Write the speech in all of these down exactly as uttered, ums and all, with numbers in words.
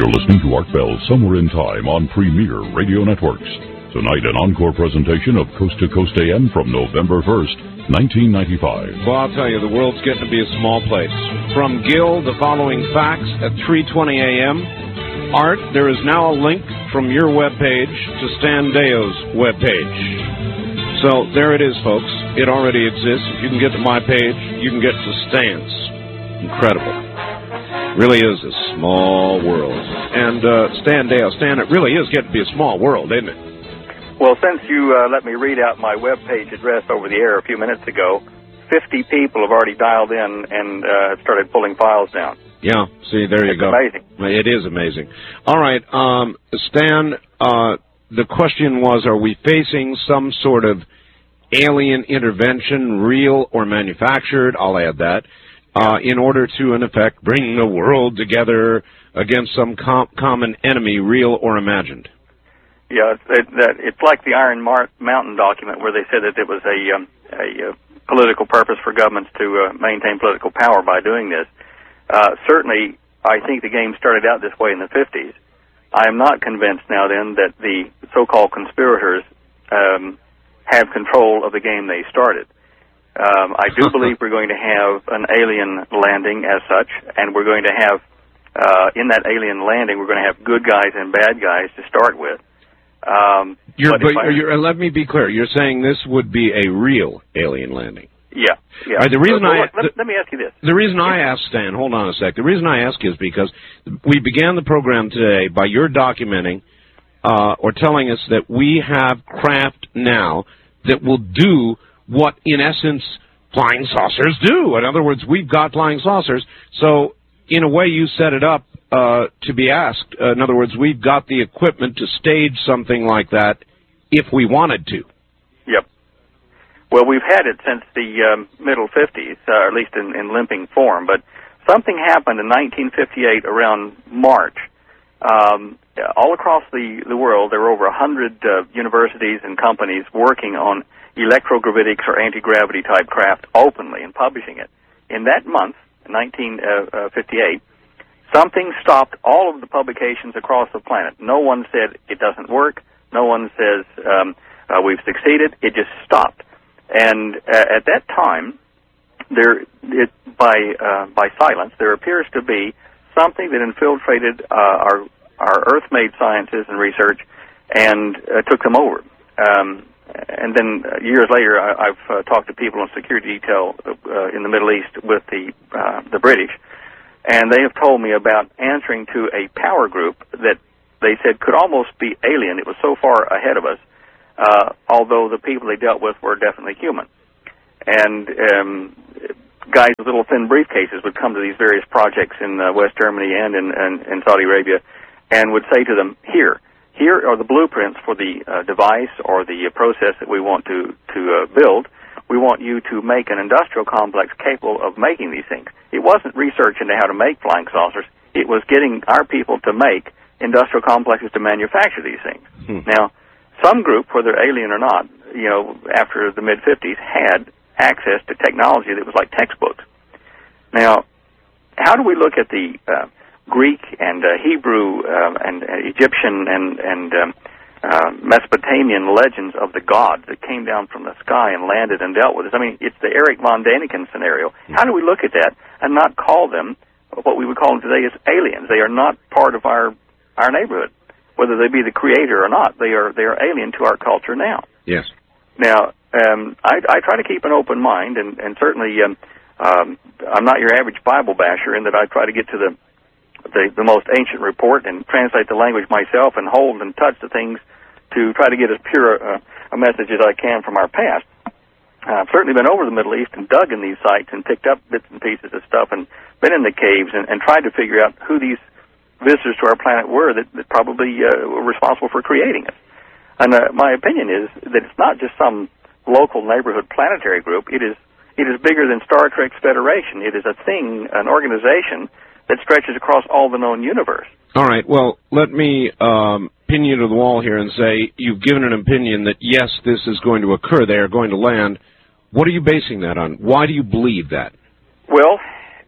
You're listening to Art Bell Somewhere in Time on Premier Radio Networks. Tonight, an encore presentation of Coast to Coast A M from November first, nineteen ninety-five. Well, I'll tell you, the world's getting to be a small place. From Gil, the following facts at three twenty a.m. Art, there is now a link from your webpage to Stan Deo's webpage. So there it is, folks. It already exists. If you can get to my page, you can get to Stan's. Incredible. Really is a small world. And uh, Stan Deo, Stan, it really is getting to be a small world, isn't it? Well, since you uh, let me read out my webpage address over the air a few minutes ago, fifty people have already dialed in and uh, started pulling files down. Yeah, see, there you it's go. Amazing. It is amazing. All right, um, Stan, uh, the question was, are we facing some sort of alien intervention, real or manufactured, I'll add that, uh, in order to, in effect, bring the world together against some com common enemy, real or imagined? Yeah, it's, it, that, it's like the Iron Mar Mountain document where they said that it was a, um, a uh, political purpose for governments to uh, maintain political power by doing this. Uh, certainly, I think the game started out this way in the fifties. I am not convinced now then that the so-called conspirators um, have control of the game they started. Um, I do believe we're going to have an alien landing as such, and we're going to have, uh, in that alien landing, we're going to have good guys and bad guys to start with. Um, you're, but but I, you're, let me be clear. You're saying this would be a real alien landing? Yeah, yeah. Right, the reason well, I let, the, let me ask you this. The reason I asked, Stan, hold on a sec. The reason I ask is because we began the program today by your documenting uh, or telling us that we have craft now that will do what, in essence, flying saucers do. In other words, we've got flying saucers. So, in a way, you set it up uh, to be asked. Uh, in other words, we've got the equipment to stage something like that if we wanted to. Yep. Well, we've had it since the um, middle fifties, uh, or at least in, in limping form. But something happened in nineteen fifty-eight around March. Um, all across the, the world, there were over one hundred uh, universities and companies working on electrogravitics or anti-gravity type craft openly and publishing it. In that month, nineteen fifty-eight, something stopped all of the publications across the planet. No one said it doesn't work. No one says um, uh, we've succeeded. It just stopped. And uh, at that time, there, it, by uh, by silence, there appears to be something that infiltrated uh, our our Earth-made sciences and research and uh, took them over. Um, and then uh, years later, I, I've uh, talked to people in security detail uh, in the Middle East with the uh, the British, and they have told me about answering to a power group that they said could almost be alien. It was so far ahead of us. Uh, although the people they dealt with were definitely human. And um, guys with little thin briefcases would come to these various projects in uh, West Germany and in, in, in Saudi Arabia and would say to them, here, here are the blueprints for the uh, device or the uh, process that we want to, to uh, build. We want you to make an industrial complex capable of making these things. It wasn't research into how to make flying saucers. It was getting our people to make industrial complexes to manufacture these things. Hmm. Now, some group, whether alien or not, you know, after the mid fifties, had access to technology that was like textbooks. Now, how do we look at the uh, Greek and uh, Hebrew uh, and uh, Egyptian and, and um, uh, Mesopotamian legends of the gods that came down from the sky and landed and dealt with us? I mean, it's the Eric von Däniken scenario. How do we look at that and not call them what we would call them today as aliens? They are not part of our, our neighborhood. Whether they be the creator or not, they are they are alien to our culture now. Yes. Now, um, I, I try to keep an open mind, and, and certainly um, um, I'm not your average Bible basher in that I try to get to the, the the most ancient report and translate the language myself and hold and touch the things to try to get as pure a, a message as I can from our past. Uh, I've certainly been over the Middle East and dug in these sites and picked up bits and pieces of stuff and been in the caves and, and tried to figure out who these visitors to our planet were that, that probably uh, were responsible for creating us. And uh, my opinion is that it's not just some local neighborhood planetary group. It is it is bigger than Star Trek's Federation. It is a thing, an organization that stretches across all the known universe. All right. Well, let me um, pin you to the wall here and say you've given an opinion that, yes, this is going to occur. They are going to land. What are you basing that on? Why do you believe that? Well,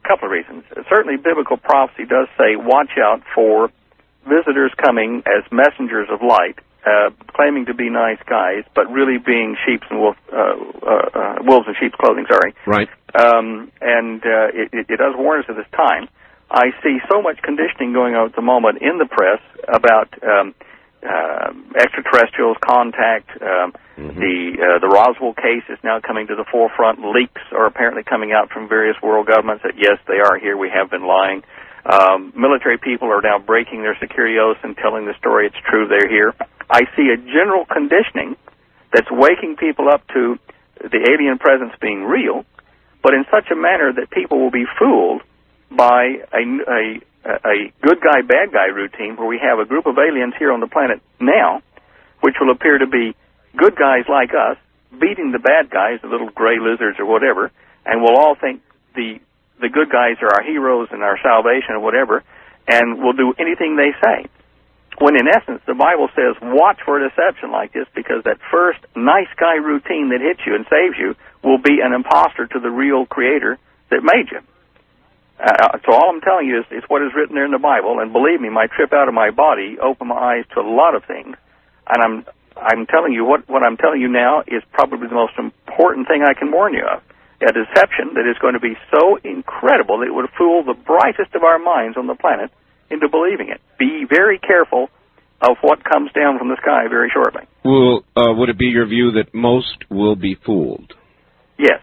couple of reasons. Certainly, biblical prophecy does say, watch out for visitors coming as messengers of light, uh, claiming to be nice guys, but really being sheep's and wolf, uh, uh, uh, wolves in sheep's clothing, sorry. Right. Um, and uh, it, it does warn us at this time. I see so much conditioning going on at the moment in the press about um, uh, extraterrestrials, contact. Um, mm-hmm. The uh, the Roswell case is now coming to the forefront. Leaks are apparently coming out from various world governments that, yes, they are here. We have been lying. Um, military people are now breaking their security oaths and telling the story. It's true, they're here. I see a general conditioning that's waking people up to the alien presence being real, but in such a manner that people will be fooled by a, a, a good guy, bad guy routine where we have a group of aliens here on the planet now, which will appear to be good guys like us, beating the bad guys, the little gray lizards or whatever, and we'll all think the the good guys are our heroes and our salvation or whatever, and we'll do anything they say. When in essence, the Bible says, watch for a deception like this, because that first nice guy routine that hits you and saves you will be an imposter to the real Creator that made you. Uh, so all I'm telling you is, is what is written there in the Bible, and believe me, my trip out of my body opened my eyes to a lot of things, and I'm I'm telling you, what, what I'm telling you now is probably the most important thing I can warn you of. A deception that is going to be so incredible that it would fool the brightest of our minds on the planet into believing it. Be very careful of what comes down from the sky very shortly. Well, uh, would it be your view that most will be fooled? Yes.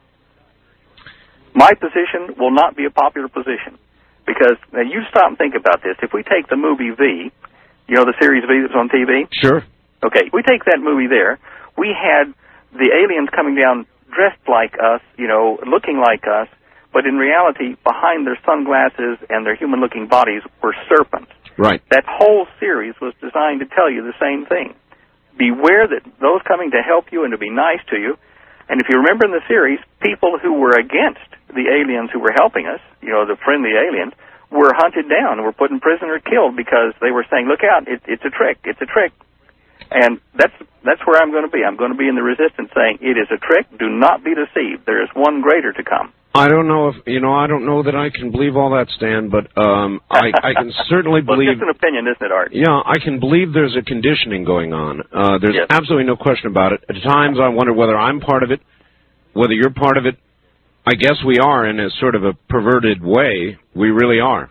My position will not be a popular position, because now you stop and think about this. If we take the movie V, you know the series V that's on T V? Sure. Okay, we take that movie there. We had the aliens coming down dressed like us, you know, looking like us, but in reality, behind their sunglasses and their human-looking bodies were serpents. Right. That whole series was designed to tell you the same thing. Beware that those coming to help you and to be nice to you, and if you remember in the series, people who were against the aliens who were helping us, you know, the friendly aliens, were hunted down and were put in prison or killed because they were saying, look out, it, it's a trick, it's a trick. And that's that's where I'm going to be. I'm going to be in the resistance saying, it is a trick, do not be deceived. There is one greater to come. I don't know if, you know, I don't know that I can believe all that, Stan, but um, I, I can certainly well, believe... It's just an opinion, isn't it, Art? Yeah, I can believe there's a conditioning going on. Uh, there's yes. absolutely no question about it. At times I wonder whether I'm part of it, whether you're part of it. I guess we are in a sort of a perverted way. We really are.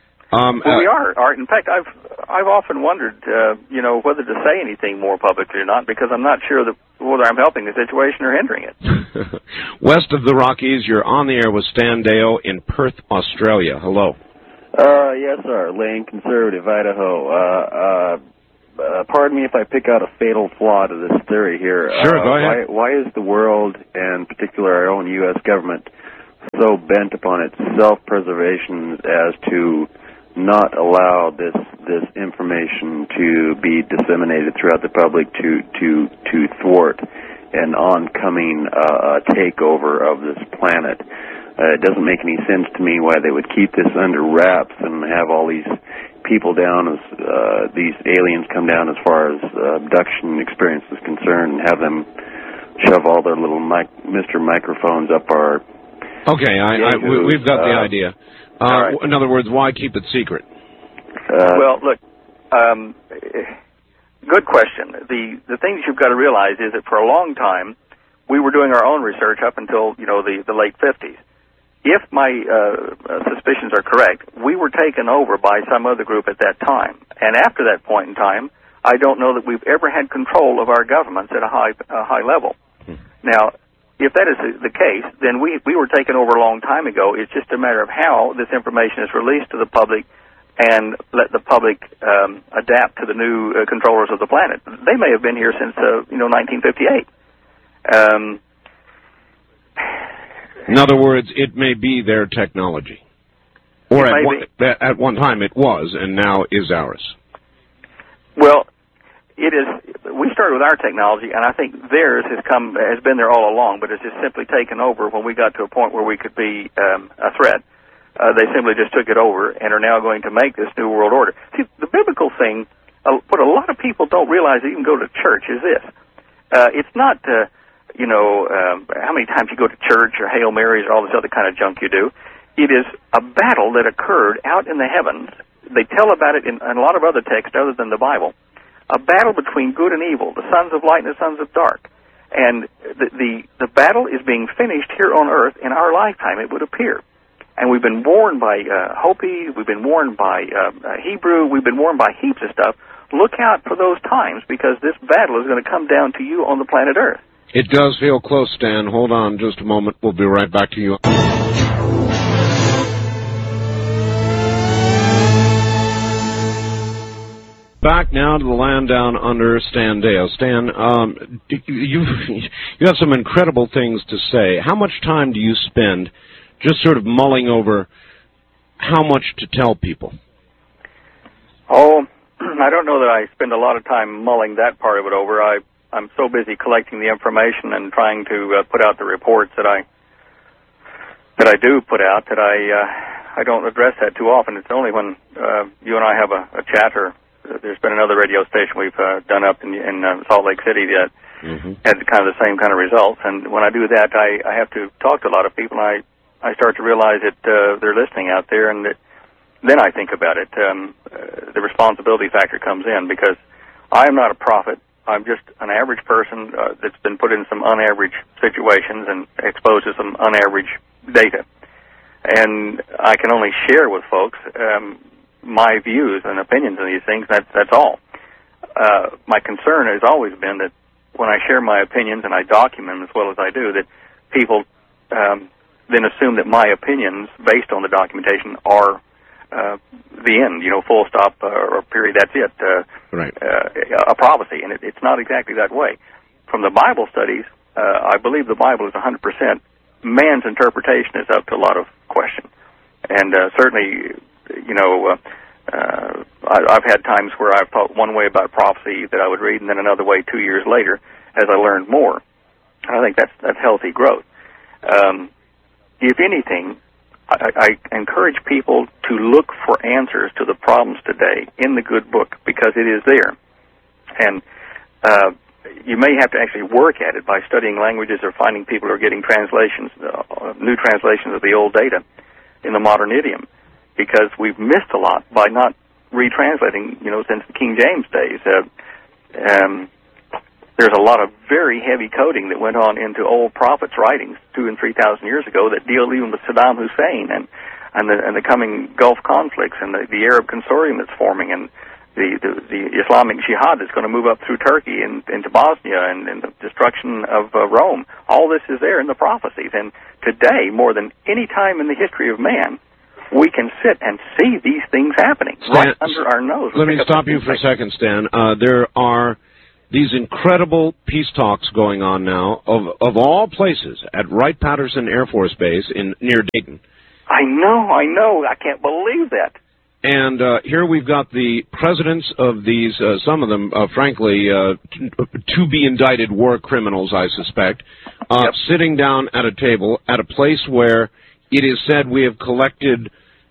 Um, well, uh, we are, Art. In fact, I've I've often wondered, uh, you know, whether to say anything more publicly or not, because I'm not sure that whether I'm helping the situation or hindering it. West of the Rockies, you're on the air with Stan Deyo in Perth, Australia. Hello. Uh, yes, sir. Lane, conservative, Idaho. Uh, uh, uh, pardon me if I pick out a fatal flaw to this theory here. Sure, uh, go ahead. Why, why is the world, and particularly our own U S government, so bent upon its self-preservation as to not allow this this information to be disseminated throughout the public to to to thwart an oncoming uh, takeover of this planet? Uh, it doesn't make any sense to me why they would keep this under wraps and have all these people down as uh, these aliens come down as far as uh, abduction experience is concerned, and have them shove all their little mic- Mister Microphones up our. Okay, I, I, we, we've got the uh, idea. Uh, right. In other words, why keep it secret? Uh, well, look, um, good question. The the thing that you've got to realize is that for a long time, we were doing our own research up until, you know, the, the late fifties. If my uh, suspicions are correct, we were taken over by some other group at that time. And after that point in time, I don't know that we've ever had control of our governments at a high a high level. Hmm. Now, if that is the case, then we, we were taken over a long time ago. It's just a matter of how this information is released to the public and let the public um, adapt to the new uh, controllers of the planet. They may have been here since, uh, you know, nineteen fifty-eight. Um, In other words, it may be their technology. Or at one, at one time it was, and now is ours. Well, it is. We started with our technology, and I think theirs has come has been there all along, but it's just simply taken over when we got to a point where we could be um, a threat. Uh, they simply just took it over and are now going to make this new world order. See, the biblical thing, uh, what a lot of people don't realize that even go to church is this. Uh, it's not, uh, you know, um, how many times you go to church or Hail Marys or all this other kind of junk you do. it is a battle that occurred out in the heavens. They tell about it in, in a lot of other texts other than the Bible. A battle between good and evil, the sons of light and the sons of dark. And the, the, the battle is being finished here on earth in our lifetime, it would appear. And we've been warned by uh, Hopi, we've been warned by uh, Hebrew, we've been warned by heaps of stuff. Look out for those times, because this battle is going to come down to you on the planet Earth. It does feel close, Stan. Hold on just a moment. We'll be right back to you. Back now to the land down under, Stan Deyo. Stan, um, you you have some incredible things to say. How much time do you spend just sort of mulling over how much to tell people? Oh, I don't know that I spend a lot of time mulling that part of it over. I, I'm so busy collecting the information and trying to uh, put out the reports that I that I do put out that I uh, I don't address that too often. It's only when uh, you and I have a, a chat, or there's been another radio station we've uh, done up in, in uh, Salt Lake City that mm-hmm. had kind of the same kind of results. And when I do that, I, I have to talk to a lot of people, and I, I start to realize that uh, they're listening out there, and that, then I think about it. Um, uh, the responsibility factor comes in, because I am not a prophet. I'm just an average person uh, that's been put in some unaverage situations and exposed to some unaverage data. And I can only share with folks um, my views and opinions on these things. That's that's all. Uh, my concern has always been that when I share my opinions and I document them as well as I do, that people um, then assume that my opinions, based on the documentation, are uh, the end. You know, full stop uh, or period. That's it. Uh, right. Uh, a prophecy, and it, it's not exactly that way. From the Bible studies, uh, I believe the Bible is one hundred percent. Man's interpretation is up to a lot of question, and uh, certainly. You know, uh, uh, I, I've had times where I've thought one way about prophecy that I would read, and then another way two years later as I learned more. And I think that's that's healthy growth. Um, if anything, I, I encourage people to look for answers to the problems today in the good book, because it is there. And uh, you may have to actually work at it by studying languages or finding people who are getting translations, uh, new translations of the old data in the modern idiom, because we've missed a lot by not retranslating, you know, since the King James days. Uh, um, there's a lot of very heavy coding that went on into old prophets' writings two and three thousand years ago that deal even with Saddam Hussein and and the, and the coming Gulf conflicts and the, the Arab consortium that's forming and the, the, the Islamic Jihad that's going to move up through Turkey and into Bosnia and, and the destruction of uh, Rome. All this is there in the prophecies. And today, more than any time in the history of man, we can sit and see these things happening Stan, right under our nose. Let me stop you for a second, Stan. Uh, there are these incredible peace talks going on now, of of all places, at Wright-Patterson Air Force Base in near Dayton. I know, I know. I can't believe that. And uh, here we've got the presidents of these, uh, some of them, uh, frankly, uh, t- to be indicted war criminals, I suspect, uh, yep. sitting down at a table at a place where it is said we have collected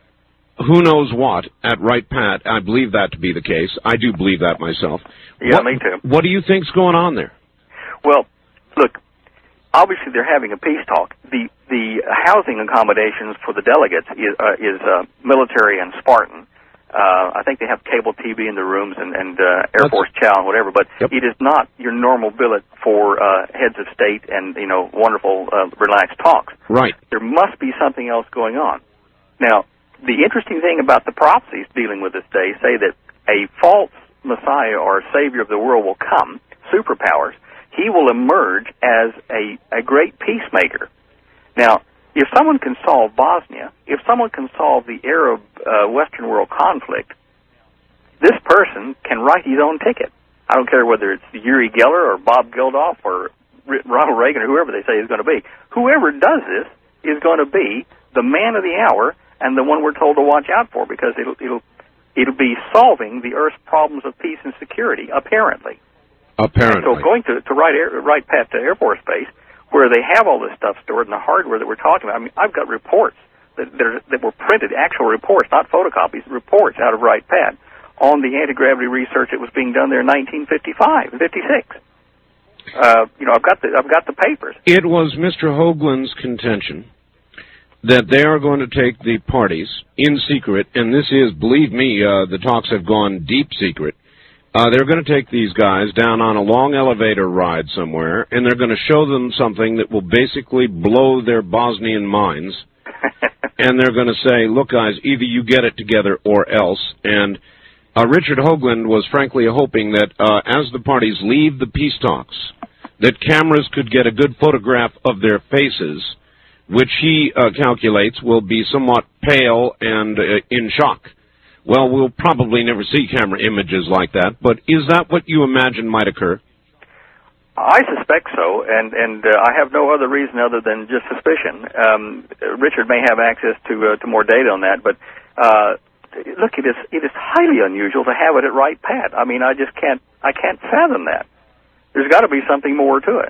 who knows what at Wright-Pat. I believe that to be the case. I do believe that myself. Yeah, what, me too. What do you think's going on there? Well, look, obviously they're having a peace talk. The the housing accommodations for the delegates is uh, is uh, military and Spartan. Uh, I think they have cable T V in the rooms and, and uh, Air That's, Force chow and whatever, but yep. it is not your normal billet for uh, heads of state and, you know, wonderful, uh, relaxed talks. Right. There must be something else going on. Now, the interesting thing about the prophecies dealing with this day say that a false Messiah or Savior of the world will come, superpowers. He will emerge as a, a great peacemaker. Now, if someone can solve Bosnia, if someone can solve the Arab uh, Western world conflict, this person can write his own ticket. I don't care whether it's Uri Geller or Bob Geldof or R- Ronald Reagan or whoever they say is going to be. Whoever does this is going to be the man of the hour and the one we're told to watch out for, because it'll it'll it'll be solving the Earth's problems of peace and security, apparently. Apparently. And so going to to Wright Air, Wright-Pat Air Force Base, where they have all this stuff stored and the hardware that we're talking about. I mean, I've got reports that that, are, that were printed, actual reports, not photocopies, reports out of Wright-Pat on the anti-gravity research that was being done there in nineteen fifty-five and fifty-six. Uh, you know, I've got the I've got the papers. It was Mister Hoagland's contention that they are going to take the parties in secret, and this is, believe me, uh, the talks have gone deep secret. Uh, they're going to take these guys down on a long elevator ride somewhere, and they're going to show them something that will basically blow their Bosnian minds. And they're going to say, look, guys, either you get it together or else. And uh, Richard Hoagland was frankly hoping that uh, as the parties leave the peace talks, that cameras could get a good photograph of their faces, which he uh, calculates will be somewhat pale and uh, in shock. Well, we'll probably never see camera images like that, but is that what you imagine might occur? I suspect so, and and uh, I have no other reason other than just suspicion. Um, Richard may have access to uh, to more data on that, but uh, look, it is it is highly unusual to have it at right pat. I mean, I just can't I can't fathom that. There's got to be something more to it.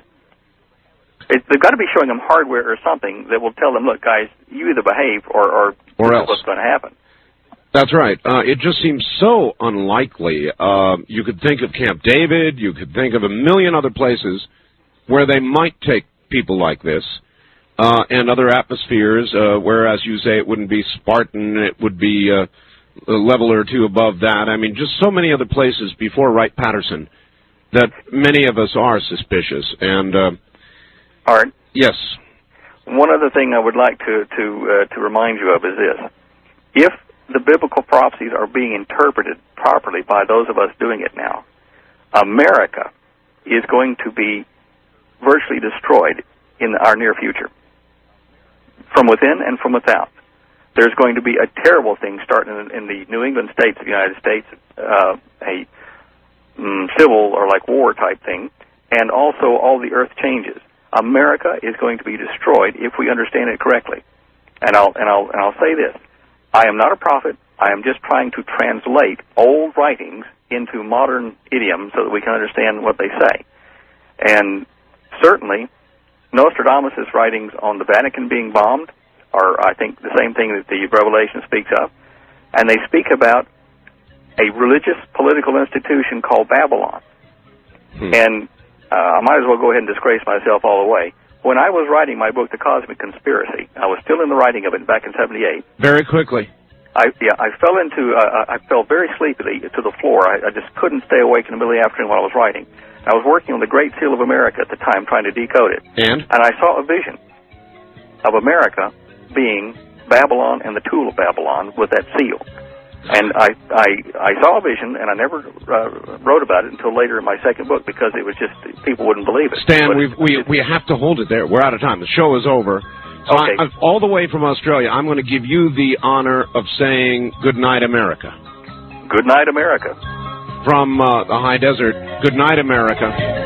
it they've got to be showing them hardware or something that will tell them, look, guys, you either behave or or, or else what's going to happen. That's right. Uh, it just seems so unlikely. Uh, you could think of Camp David. You could think of a million other places where they might take people like this uh, and other atmospheres uh, where, as you say, it wouldn't be Spartan. It would be uh, a level or two above that. I mean, just so many other places before Wright-Patterson that many of us are suspicious. And uh, Art? Yes. One other thing I would like to, to, uh, to remind you of is this. If the biblical prophecies are being interpreted properly by those of us doing it now, America is going to be virtually destroyed in our near future, from within and from without. There's going to be a terrible thing starting in, in the New England states of the United States, uh, a mm, civil or like war type thing, and also all the earth changes. America is going to be destroyed if we understand it correctly. And I'll and I'll and I'll say this. I am not a prophet. I am just trying to translate old writings into modern idioms so that we can understand what they say. And certainly, Nostradamus' writings on the Vatican being bombed are, I think, the same thing that the Revelation speaks of. And they speak about a religious political institution called Babylon. Hmm. And uh, I might as well go ahead and disgrace myself all the way. When I was writing my book, The Cosmic Conspiracy, I was still in the writing of it back in seventy-eight. Very quickly. I yeah, I fell into, uh, I fell very sleepily to the floor. I, I just couldn't stay awake in the middle of the afternoon while I was writing. I was working on the Great Seal of America at the time, trying to decode it. And? And I saw a vision of America being Babylon and the tool of Babylon with that seal. And I, I, I saw a vision, and I never uh, wrote about it until later in my second book because it was just, people wouldn't believe it. Stan, but we've, we we have to hold it there. We're out of time. The show is over. So okay. I, I, all the way from Australia, I'm going to give you the honor of saying good night, America. Good night, America. From uh, the high desert, good night, America.